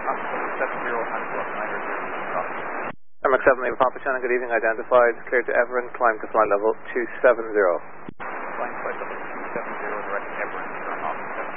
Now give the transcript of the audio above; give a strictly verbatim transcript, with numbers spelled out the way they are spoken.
seven zero, Huntsville, niner zero. M X seven, Lima Papa Channel, good evening, identified, cleared to Everin, climb to flight level two seven zero. Flying flight level two seven zero, direct Everin, turn off.